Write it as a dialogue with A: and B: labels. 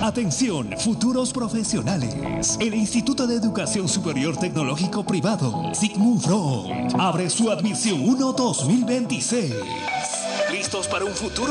A: Atención, futuros profesionales. El Instituto de Educación Superior Tecnológico Privado, Sigmund Freud, abre su admisión 1-2026. ¿Listos para un futuro